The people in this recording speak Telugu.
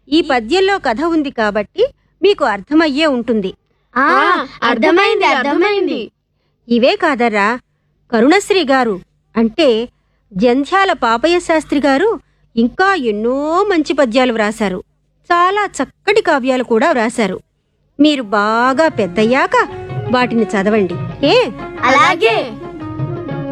ఈ పద్యంలో కథ ఉంది కాబట్టి మీకు అర్థమయ్యే ఉంటుంది. అర్థమైంది. ఇవే కాదర్రా, కరుణశ్రీ గారు అంటే జంధ్యాల పాపయ్య శాస్త్రి గారు ఇంకా ఎన్నో మంచి పద్యాలు వ్రాశారు. చాలా చక్కటి కావ్యాలు కూడా వ్రాశారు. మీరు బాగా పెద్దయ్యాక వాటిని చదవండి. అలాగే.